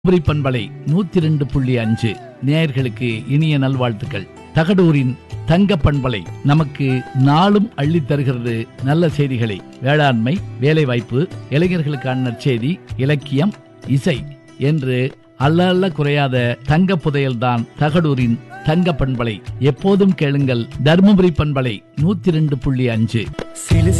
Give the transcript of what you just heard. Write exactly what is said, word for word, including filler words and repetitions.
தருமபுரி பண்பலை நூத்தி ரெண்டு புள்ளி அஞ்சு நேயர்களுக்கு இனிய நல்வாழ்த்துக்கள். தகடூரின் தங்க பண்பலை நமக்கு நாளும் அள்ளித் தருகிறது நல்ல செய்திகளை. வேளாண்மை, வேலைவாய்ப்பு, இளைஞர்களுக்கான நற்செய்தி, இலக்கியம், இசை என்று அல்ல அல்ல குறையாத தங்க புதையல்தான் தகடூரின் தங்க பண்பலை. எப்போதும் கேளுங்கள் தருமபுரி பண்பலை நூத்தி ரெண்டு புள்ளி அஞ்சு.